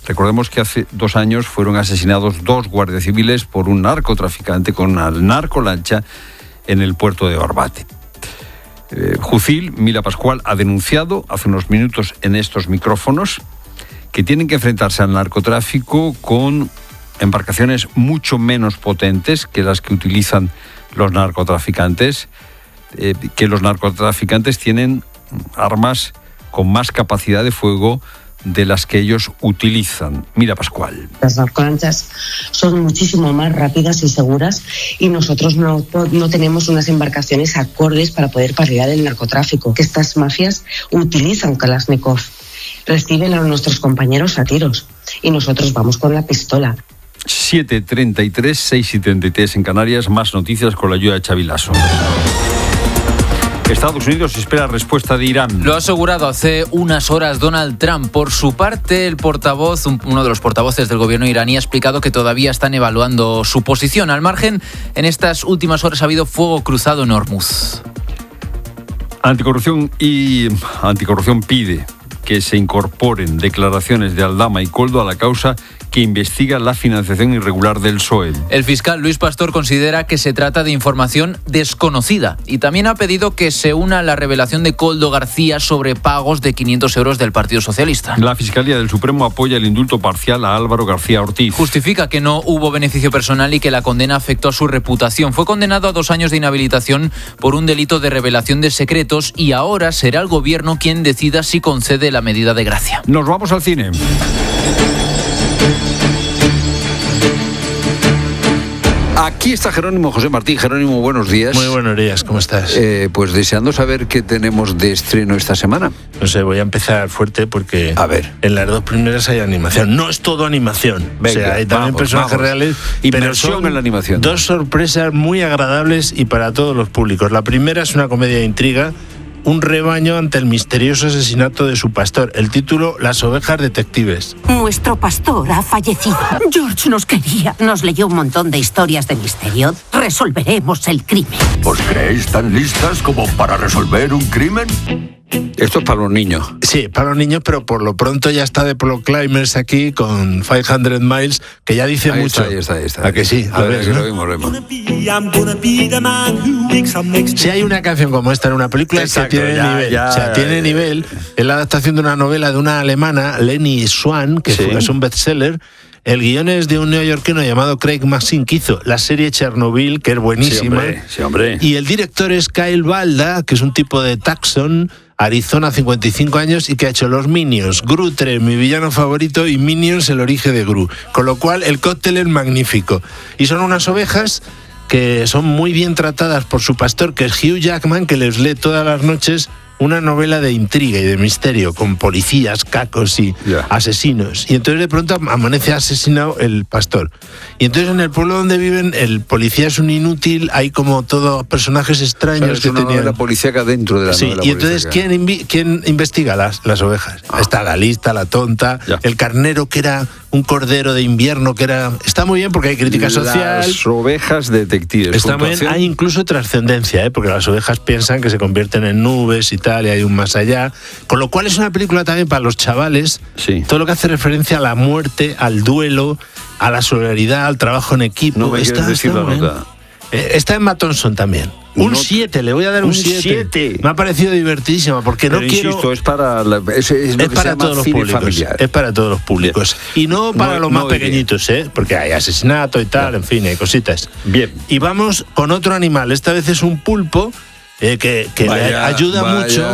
Recordemos que hace 2 años fueron asesinados 2 guardias civiles por un narcotraficante con una narcolancha en el puerto de Barbate. Jucil, Mila Pascual, ha denunciado hace unos minutos en estos micrófonos que tienen que enfrentarse al narcotráfico con embarcaciones mucho menos potentes que las que utilizan los narcotraficantes, que los narcotraficantes tienen armas con más capacidad de fuego de las que ellos utilizan. Mira, Pascual. Las narcolanchas son muchísimo más rápidas y seguras y nosotros no tenemos unas embarcaciones acordes para poder paliar el narcotráfico que estas mafias utilizan Kalashnikov. Reciben a nuestros compañeros a tiros y nosotros vamos con la pistola. 7:33, 6:33 en Canarias. Más noticias con la ayuda de Xavi Lasso. Estados Unidos espera respuesta de Irán. Lo ha asegurado hace unas horas Donald Trump. Por su parte, el portavoz, uno de los portavoces del gobierno iraní, ha explicado que todavía están evaluando su posición. Al margen, en estas últimas horas ha habido fuego cruzado en Hormuz. Anticorrupción pide que se incorporen declaraciones de Aldama y Koldo a la causa que investiga la financiación irregular del PSOE. El fiscal Luis Pastor considera que se trata de información desconocida y también ha pedido que se una a la revelación de Koldo García sobre pagos de 500 euros del Partido Socialista. La Fiscalía del Supremo apoya el indulto parcial a Álvaro García Ortiz. Justifica que no hubo beneficio personal y que la condena afectó a su reputación. Fue condenado a 2 años de inhabilitación por un delito de revelación de secretos y ahora será el gobierno quien decida si concede la medida de gracia. Nos vamos al cine. Aquí está Jerónimo José Martín. Jerónimo, buenos días. Muy buenos días, ¿cómo estás? Pues deseando saber qué tenemos de estreno esta semana. No sé, voy a empezar fuerte porque a ver, en las 2 primeras hay animación. No es todo animación. Venga, o sea, hay también personajes reales. Inmersión en la animación. 2 sorpresas muy agradables y para todos los públicos. La primera es una comedia de intriga. Un rebaño ante el misterioso asesinato de su pastor. El título, Las ovejas detectives. Nuestro pastor ha fallecido. George nos quería. Nos leyó un montón de historias de misterio. Resolveremos el crimen. ¿Os creéis tan listas como para resolver un crimen? Esto es para los niños. Sí, para los niños, pero por lo pronto ya está de Pro Climbers aquí con 500 Miles, que ya dice ahí mucho. Está. ¿A que sí? A ver, ¿no? lo vemos. Si hay una canción como esta en una película, exacto, que tiene nivel. O sea, tiene nivel. Es la adaptación de una novela de una alemana, Leni Swan, que es un bestseller. El guión es de un neoyorquino llamado Craig Mazin, que hizo la serie Chernobyl, que es buenísima. Sí, hombre. Y el director es Kyle Balda, que es un tipo de Tucson, Arizona, 55 años, y que ha hecho Los Minions, Gru 3, mi villano favorito, y Minions, el origen de Gru. Con lo cual, el cóctel es magnífico. Y son unas ovejas que son muy bien tratadas por su pastor, que es Hugh Jackman, que les lee todas las noches una novela de intriga y de misterio, con policías, cacos y asesinos. Y entonces de pronto amanece asesinado el pastor. Y entonces en el pueblo donde viven, el policía es un inútil, hay como todos personajes extraños que tenían. La policíaca dentro de la novela. Y entonces, ¿quién investiga las ovejas? Está la lista, la tonta, el carnero, que era un cordero de invierno, que era... Está muy bien porque hay crítica social. Las ovejas detectives. Está muy bien. Hay incluso trascendencia, porque las ovejas piensan que se convierten en nubes y tal, y hay un más allá. Con lo cual es una película también para los chavales. Sí. Todo lo que hace referencia a la muerte, al duelo, a la solidaridad, al trabajo en equipo. No me quieres decir la nota. Está en Emma Thompson también. Un 7, le voy a dar un 7. Me ha parecido divertidísima porque pero no quiero... insisto, es para todos los públicos. Familiar. Es para todos los públicos. Bien. Y no para los más pequeñitos, porque hay asesinato y tal, en fin, hay cositas. Bien. Y vamos con otro animal. Esta vez es un pulpo que le ayuda mucho.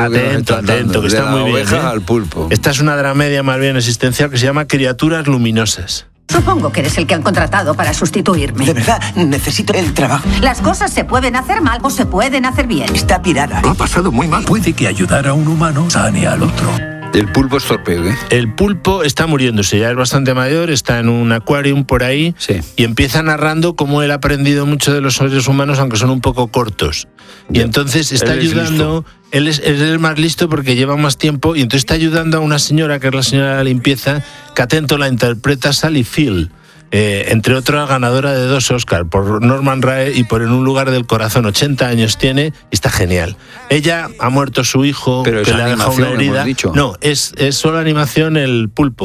Atento, que está muy bien. Al pulpo. Esta es una dramedia más bien existencial que se llama Criaturas Luminosas. Supongo que eres el que han contratado para sustituirme. De verdad, necesito el trabajo. Las cosas se pueden hacer mal o se pueden hacer bien. Está pirada. Lo ha pasado muy mal. Puede que ayudar a un humano sane al otro. El pulpo es torpe, ¿eh? El pulpo está muriéndose, ya es bastante mayor, está en un acuarium por ahí, y empieza narrando cómo él ha aprendido mucho de los seres humanos, aunque son un poco cortos. Y entonces está ayudando, él es el más listo porque lleva más tiempo, y entonces está ayudando a una señora, que es la señora de la limpieza, que atento la interpreta Sally Field. Entre otras, ganadora de 2 Oscars, por Norman Rae y por En un lugar del corazón. 80 años tiene y está genial. Ella ha muerto su hijo, pero que le ha dejado una herida. Dicho. No, es solo animación el pulpo.